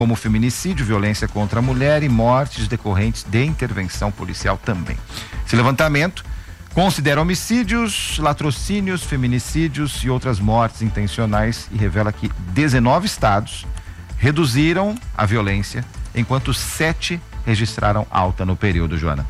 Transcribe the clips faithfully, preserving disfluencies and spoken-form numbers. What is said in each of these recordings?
como feminicídio, violência contra a mulher e mortes decorrentes de intervenção policial também. Esse levantamento considera homicídios, latrocínios, feminicídios e outras mortes intencionais e revela que dezenove estados reduziram a violência, enquanto sete registraram alta no período, Joana.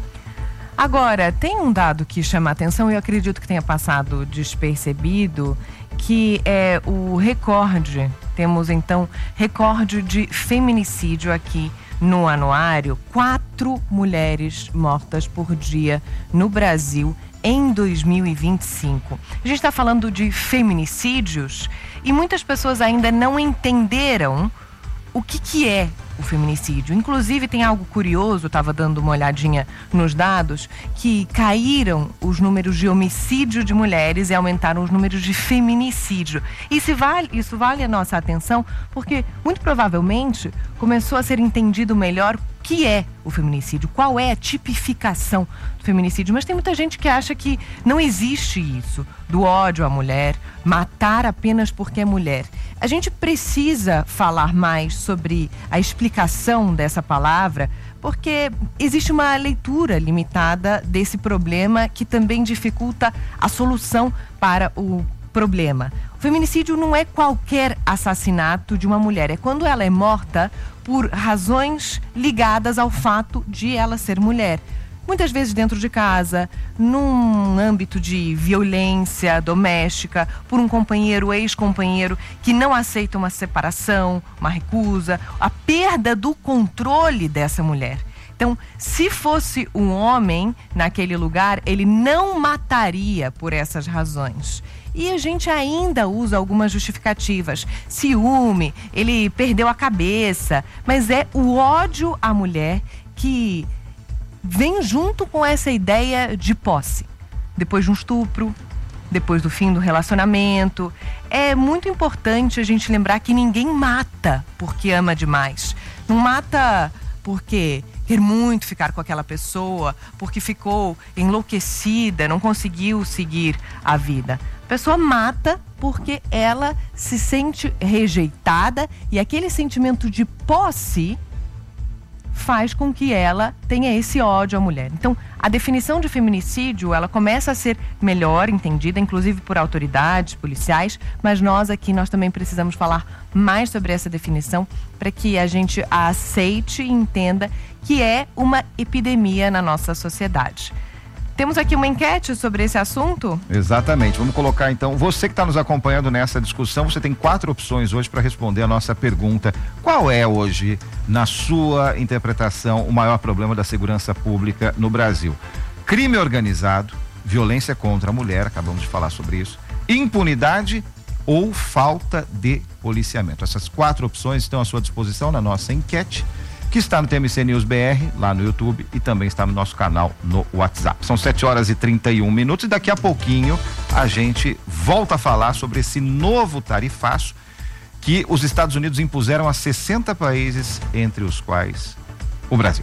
Agora, tem um dado que chama a atenção e eu acredito que tenha passado despercebido, que é o recorde. Temos, então, recorde de feminicídio aqui no anuário. Quatro mulheres mortas por dia no Brasil em dois mil e vinte e cinco. A gente está falando de feminicídios e muitas pessoas ainda não entenderam o que, que é o feminicídio. Inclusive, tem algo curioso, estava dando uma olhadinha nos dados, que caíram os números de homicídio de mulheres e aumentaram os números de feminicídio. Isso vale, isso vale a nossa atenção, porque muito provavelmente começou a ser entendido melhor o que é o feminicídio, qual é a tipificação do feminicídio. Mas tem muita gente que acha que não existe isso, do ódio à mulher, matar apenas porque é mulher. A gente precisa falar mais sobre a explicação dessa palavra, porque existe uma leitura limitada desse problema que também dificulta a solução para o problema. O feminicídio não é qualquer assassinato de uma mulher, é quando ela é morta por razões ligadas ao fato de ela ser mulher. Muitas vezes dentro de casa, num âmbito de violência doméstica, por um companheiro ou ex-companheiro que não aceita uma separação, uma recusa, a perda do controle dessa mulher. Então, se fosse um homem naquele lugar, ele não mataria por essas razões. E a gente ainda usa algumas justificativas. Ciúme, ele perdeu a cabeça, mas é o ódio à mulher que vem junto com essa ideia de posse. Depois de um estupro, depois do fim do relacionamento. É muito importante a gente lembrar que ninguém mata porque ama demais. Não mata porque quer muito ficar com aquela pessoa, porque ficou enlouquecida, não conseguiu seguir a vida. A pessoa mata porque ela se sente rejeitada e aquele sentimento de posse faz com que ela tenha esse ódio à mulher. Então, a definição de feminicídio, ela começa a ser melhor entendida, inclusive por autoridades policiais, mas nós aqui, nós também precisamos falar mais sobre essa definição para que a gente a aceite e entenda que é uma epidemia na nossa sociedade. Temos aqui uma enquete sobre esse assunto? Exatamente. Vamos colocar então, você que está nos acompanhando nessa discussão, você tem quatro opções hoje para responder a nossa pergunta. Qual é hoje, na sua interpretação, o maior problema da segurança pública no Brasil? Crime organizado, violência contra a mulher, acabamos de falar sobre isso, impunidade ou falta de policiamento. Essas quatro opções estão à sua disposição na nossa enquete, que está no T M C News B R, lá no YouTube, e também está no nosso canal no WhatsApp. São sete horas e trinta e um minutos e daqui a pouquinho a gente volta a falar sobre esse novo tarifaço que os Estados Unidos impuseram a sessenta países, entre os quais o Brasil.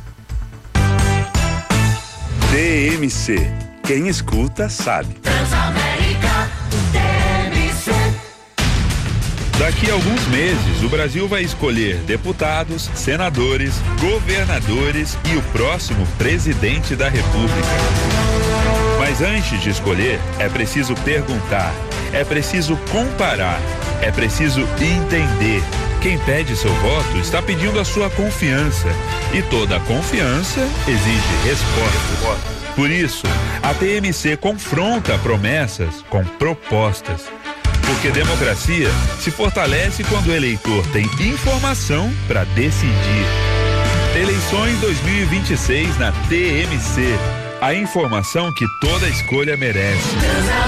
T M C. Quem escuta sabe. Transamérica, T M C. Daqui a alguns meses, o Brasil vai escolher deputados, senadores, governadores e o próximo presidente da República. Mas antes de escolher, é preciso perguntar, é preciso comparar, é preciso entender. Quem pede seu voto está pedindo a sua confiança. E toda confiança exige resposta. Por isso, a T M C confronta promessas com propostas. Porque democracia se fortalece quando o eleitor tem informação para decidir. Eleições dois mil e vinte e seis na T M C. A informação que toda escolha merece.